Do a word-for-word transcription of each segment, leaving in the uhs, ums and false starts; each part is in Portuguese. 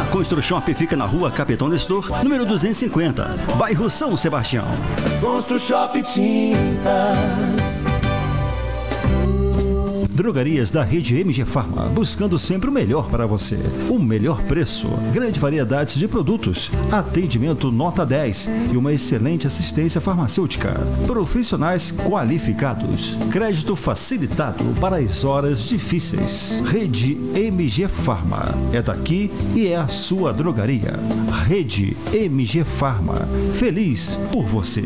ConstruShop fica na rua Capitão Nestor, número duzentos e cinquenta, bairro São Sebastião. ConstruShop Tintas. Drogarias da rede M G Pharma, buscando sempre o melhor para você. O melhor preço, grande variedade de produtos, atendimento nota dez e uma excelente assistência farmacêutica. Profissionais qualificados, crédito facilitado para as horas difíceis. Rede M G Pharma, é daqui e é a sua drogaria. Rede M G Pharma, feliz por você.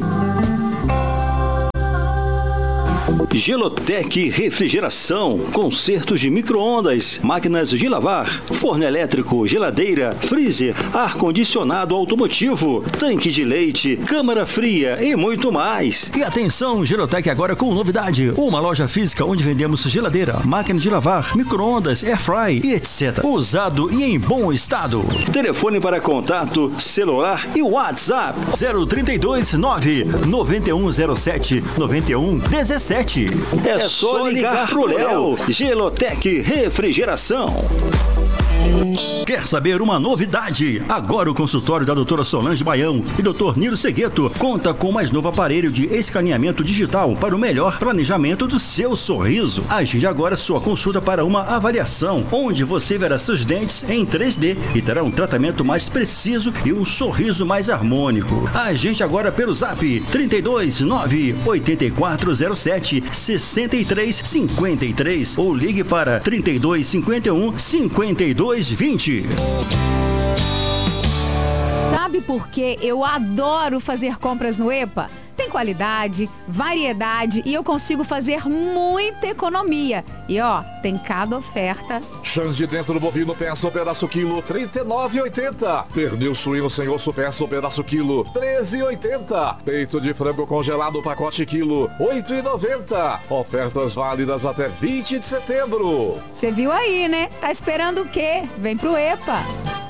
Gelotec Refrigeração, consertos de micro-ondas, máquinas de lavar, forno elétrico, geladeira, freezer, ar-condicionado automotivo, tanque de leite, câmara fria e muito mais. E atenção, Gelotec agora com novidade, uma loja física onde vendemos geladeira, máquina de lavar, micro-ondas, airfry e etcétera. Usado e em bom estado. Telefone para contato, celular e WhatsApp zero trinta e dois, nove nove um zero sete, nove um um sete. É só ligar pro Léo. Gelotec Refrigeração. Quer saber uma novidade? Agora o consultório da doutora Solange Baião e doutor Nilo Segueto conta com o mais novo aparelho de escaneamento digital para o melhor planejamento do seu sorriso. Agende agora sua consulta para uma avaliação, onde você verá seus dentes em três D e terá um tratamento mais preciso e um sorriso mais harmônico. Agende agora pelo zap trinta e dois, nove oito quatro zero sete, seis três cinco três ou ligue para trinta e dois, cinquenta e um, cinquenta e dois vinte. Sabe por que eu adoro fazer compras no EPA? Tem qualidade, variedade e eu consigo fazer muita economia. E ó, tem cada oferta. Chãs de dentro do bovino, peça o pedaço quilo, trinta e nove reais e oitenta centavos. Pernil suíno sem osso, peça o pedaço quilo, treze reais e oitenta centavos. Peito de frango congelado, pacote quilo, oito reais e noventa centavos. Ofertas válidas até vinte de setembro. Você viu aí, né? Tá esperando o quê? Vem pro EPA.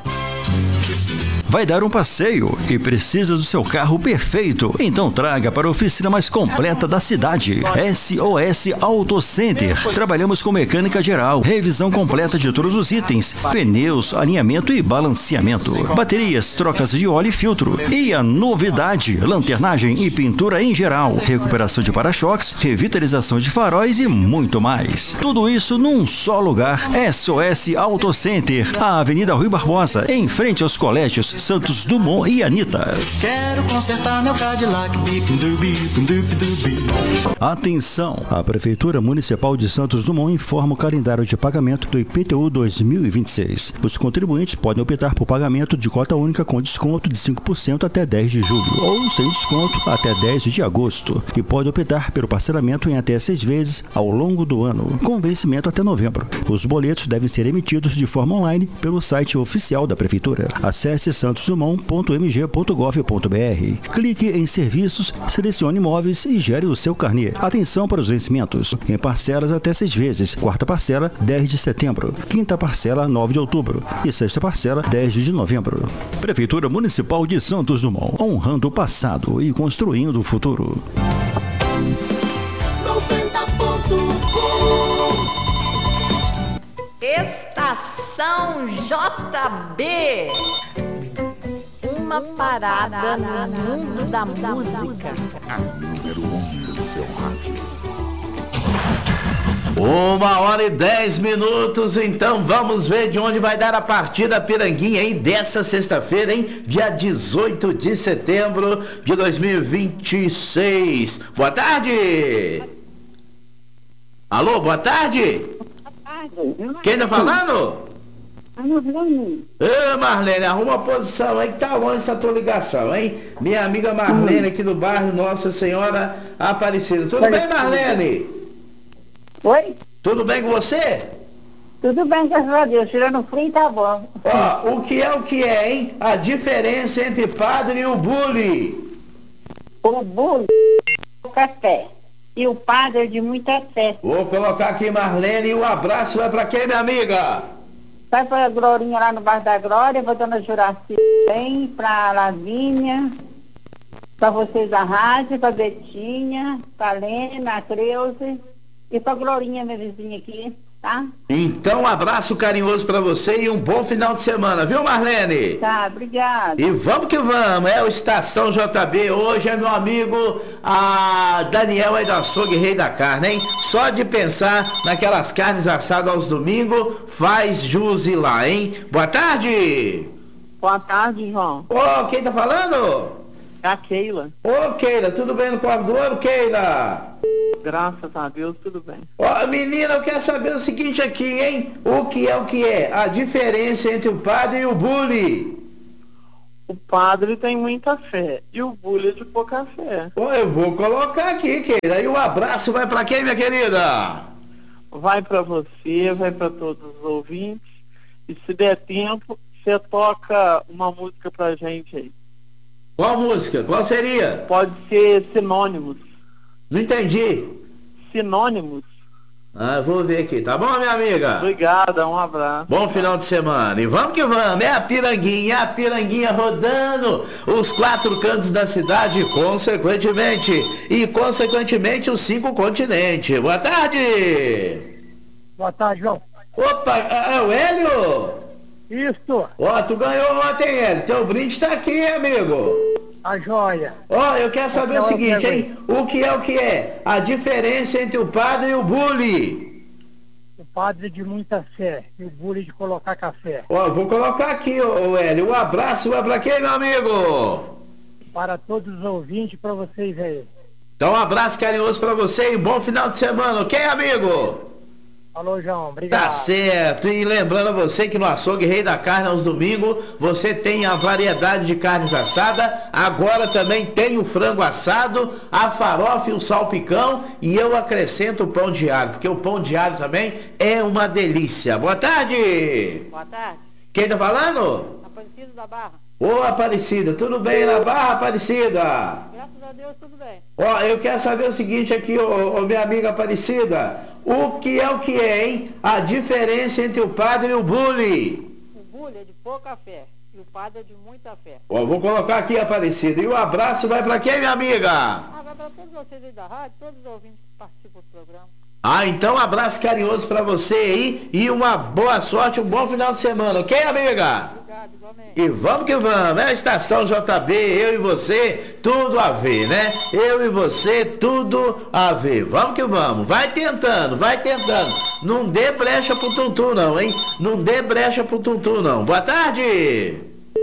Vai dar um passeio e precisa do seu carro perfeito? Então traga para a oficina mais completa da cidade, S O S Auto Center. Trabalhamos com mecânica geral, revisão completa de todos os itens, pneus, alinhamento e balanceamento, baterias, trocas de óleo e filtro. E a novidade, lanternagem e pintura em geral, recuperação de para-choques, revitalização de faróis e muito mais. Tudo isso num só lugar. S O S Auto Center, a Avenida Rui Barbosa, em frente aos colégios Santos Dumont e Anitta. Quero consertar meu Cadillac. Atenção! A Prefeitura Municipal de Santos Dumont informa o calendário de pagamento do I P T U dois mil e vinte e seis. Os contribuintes podem optar por pagamento de cota única com desconto de cinco por cento até dez de julho ou sem desconto até dez de agosto e pode optar pelo parcelamento em até seis vezes ao longo do ano, com vencimento até novembro. Os boletos devem ser emitidos de forma online pelo site oficial da Prefeitura. Acesse santos dumont ponto m g ponto gov ponto b r. Clique em serviços, selecione imóveis e gere o seu carnê. Atenção para os vencimentos. Em parcelas até seis vezes. Quarta parcela, dez de setembro. Quinta parcela, nove de outubro. E sexta parcela, dez de novembro. Prefeitura Municipal de Santos Dumont. Honrando o passado e construindo o futuro. Estação J B. Uma parada no mundo da música. A número um do seu rádio. Uma hora e dez minutos, então vamos ver de onde vai dar a partida Piranguinha, hein? Dessa sexta-feira, hein? Dia dezoito de setembro de dois mil e vinte e seis. Boa tarde! Alô, boa tarde! Quem tá falando? Marlene. Ô Marlene, arruma a posição aí que tá longe essa tua ligação, hein? Minha amiga Marlene aqui do bairro Nossa Senhora Aparecida. Tudo Oi. bem, Marlene? Oi? Tudo bem com você? Tudo bem, graças a Deus. Tirando frio, tá bom. Ó, o que é o que é, hein? A diferença entre padre e o bully. O bully é o café. E o padre é de muita fé. Vou colocar aqui, Marlene, e o abraço vai pra quem, minha amiga? Vai pra Glorinha lá no bairro da Glória, pra Dona Juraci bem, pra Lavínia, pra vocês da rádio, pra Betinha, pra Lena, a Creuze, e pra Glorinha, minha vizinha aqui. tá? Então, um abraço carinhoso pra você e um bom final de semana, viu, Marlene? Tá, obrigada. E vamos que vamos, é o Estação J B, hoje é meu amigo a Daniel aí do Açougue Rei da Carne, hein? Só de pensar naquelas carnes assadas aos domingos, faz jus ir lá, hein? Boa tarde! Boa tarde, João. Ô, quem tá falando? É a Keila. Ô, Keila, tudo bem no quarto do ouro, Keila? Graças a Deus, tudo bem. Ó, menina, eu quero saber o seguinte aqui, hein? O que é o que é? A diferença entre o padre e o bully. O padre tem muita fé e o bully é de pouca fé. Ó, eu vou colocar aqui, Keila. E o abraço vai pra quem, minha querida? Vai pra você, vai pra todos os ouvintes. E se der tempo, você toca uma música pra gente aí. Qual música? Qual seria? Pode ser Sinônimos. Não entendi. Sinônimos. Ah, vou ver aqui, tá bom, minha amiga? Obrigada, um abraço. Bom final de semana. E vamos que vamos, é a Piranguinha, é a Piranguinha rodando os quatro cantos da cidade, consequentemente. E, consequentemente, os cinco continentes. Boa tarde! Boa tarde, João. Opa, é o Hélio? Isso, Ó, tu ganhou ontem, Hélio. Teu brinde tá aqui, amigo. a joia. Ó, eu quero saber o seguinte, hein? O que é o que é? A diferença entre o padre e o bully. O padre de muita fé e o bully de colocar café. Ó, vou colocar aqui, ô Hélio. Um abraço vai pra quem, meu amigo? Para todos os ouvintes, para vocês aí. Então, um abraço carinhoso pra você e bom final de semana, ok, amigo? Falou, João. Obrigado. Tá certo. E lembrando a você que no Açougue Rei da Carne, aos domingos, você tem a variedade de carnes assadas. Agora também tem o frango assado, a farofa e o salpicão. E eu acrescento o pão de alho, porque o pão de alho também é uma delícia. Boa tarde. Boa tarde. Quem tá falando? Aparecido da Barra. Ô, Aparecida, tudo bem na Barra, Aparecida? Graças a Deus, tudo bem. Ó, eu quero saber o seguinte aqui, ô, ô, minha amiga Aparecida. O que é o que é, hein? A diferença entre o padre e o bully. O bully é de pouca fé e o padre é de muita fé. Ó, vou colocar aqui, Aparecida. E o abraço vai pra quem, minha amiga? Ah, vai pra todos vocês aí da rádio, todos os ouvintes que participam do programa. Ah, então um abraço carinhoso pra você aí e uma boa sorte, um bom final de semana, ok, amiga? Obrigado, igualmente. E vamos que vamos, é a Estação J B, eu e você, tudo a ver, né? Eu e você, tudo a ver. Vamos que vamos, vai tentando, vai tentando. Não dê brecha pro Tuntum não, hein? Não dê brecha pro Tuntum não. Boa tarde!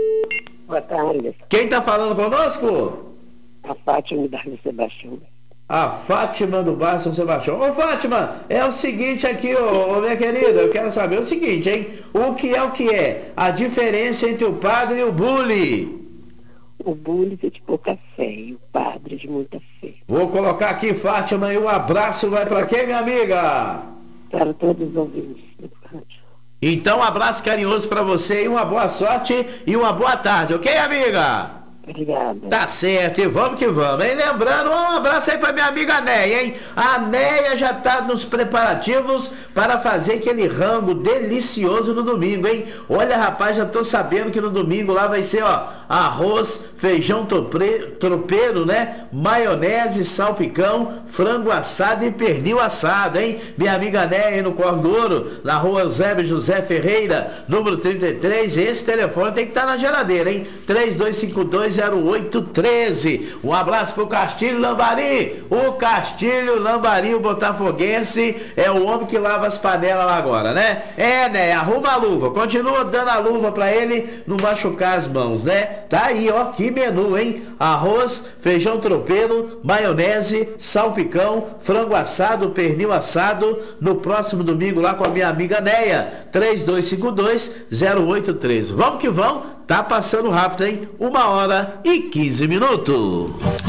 Boa tarde. Quem tá falando conosco? A Fátima da Sebastião. A Fátima do bairro São Sebastião. Ô Fátima, é o seguinte aqui, ô, ô minha querida, eu quero saber o seguinte, hein? O que é o que é? A diferença entre o padre e o bully. O bully é de pouca fé e o padre de muita fé. Vou colocar aqui, Fátima, e um abraço vai pra quem, minha amiga? Para todos os ouvintes do rádio. Então, um abraço carinhoso pra você e uma boa sorte e uma boa tarde, ok, amiga? Obrigada. Tá certo, e vamos que vamos, hein? Lembrando, um abraço aí pra minha amiga Neia, hein? A Neia já tá nos preparativos para fazer aquele rango delicioso no domingo, hein? Olha, rapaz, já tô sabendo que no domingo lá vai ser, ó, arroz, feijão topre, tropeiro, né? Maionese, salpicão, frango assado e pernil assado, hein? Minha amiga Neia aí no Corvo do Ouro, na rua Eusébio José Ferreira, número trinta e três, esse telefone tem que estar na geladeira, hein? três dois cinco dois zero oito um três. Um abraço pro Castilho Lambari. O Castilho Lambari, o botafoguense, é o homem que lava as panelas lá agora, né? É, né? Arruma a luva. Continua dando a luva pra ele não machucar as mãos, né? Tá aí, ó, que menu, hein? Arroz, feijão tropeiro, maionese, salpicão, frango assado, pernil assado, no próximo domingo lá com a minha amiga Neia. três dois cinco dois zero oito um três. Vamos que vamos. Tá passando rápido, hein? Uma hora e quinze minutos.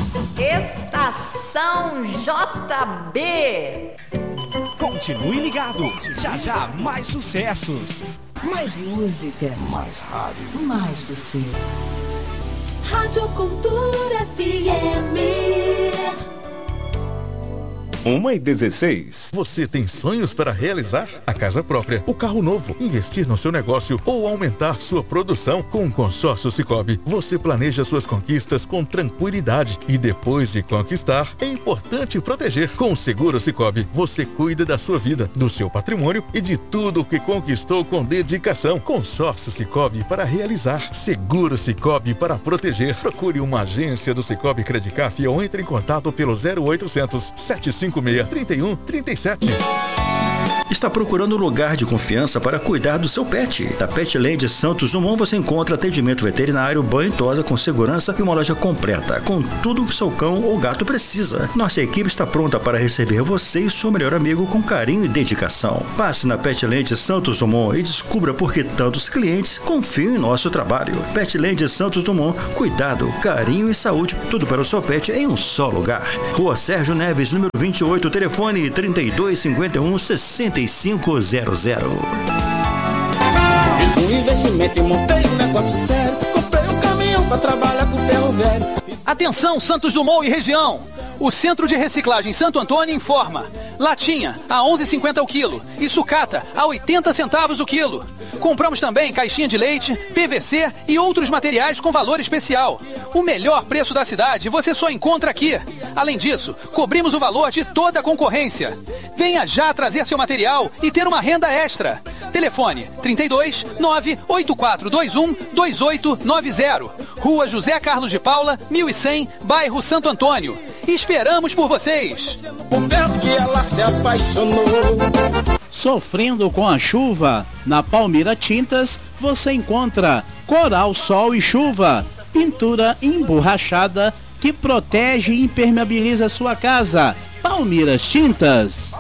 Estação J B. Continue ligado. Já já mais sucessos. Mais música. Mais rádio. Mais você. Rádio Cultura F M. uma e dezesseis. Você tem sonhos para realizar? A casa própria, o carro novo, investir no seu negócio ou aumentar sua produção? Com o Consórcio Sicoob, você planeja suas conquistas com tranquilidade e depois de conquistar, é importante proteger. Com o Seguro Sicoob, você cuida da sua vida, do seu patrimônio e de tudo o que conquistou com dedicação. Consórcio Sicoob para realizar. Seguro Sicoob para proteger. Procure uma agência do Sicoob Credicaf ou entre em contato pelo zero oitocentos, sete cinco seis, três um três sete. Está procurando um lugar de confiança para cuidar do seu pet? Na Petland Santos Dumont você encontra atendimento veterinário, banho e tosa com segurança e uma loja completa, com tudo que seu cão ou gato precisa. Nossa equipe está pronta para receber você e seu melhor amigo com carinho e dedicação. Passe na Petland Santos Dumont e descubra por que tantos clientes confiam em nosso trabalho. Petland Santos Dumont, cuidado, carinho e saúde, tudo para o seu pet em um só lugar. Rua Sérgio Neves, número vinte e oito, telefone trinta e dois, cinquenta e um, sessenta e cinco zero zero. Fiz um investimento e montei um negócio sério. Comprei um caminhão pra trabalhar com ferro velho. Atenção, Santos Dumont e região! O Centro de Reciclagem Santo Antônio informa: latinha a onze reais e cinquenta centavos o quilo e sucata a oitenta centavos o quilo. Compramos também caixinha de leite, P V C e outros materiais com valor especial. O melhor preço da cidade você só encontra aqui. Além disso, cobrimos o valor de toda a concorrência. Venha já trazer seu material e ter uma renda extra. Telefone trinta e dois, nove oito quatro dois um, dois oito nove zero. Rua José Carlos de Paula, mil e cem, bairro Santo Antônio. Esperamos por vocês. Que ela se apaixonou. Sofrendo com a chuva? Na Palmira Tintas você encontra Coral, Sol e Chuva, pintura emborrachada que protege e impermeabiliza sua casa. Palmiras Tintas.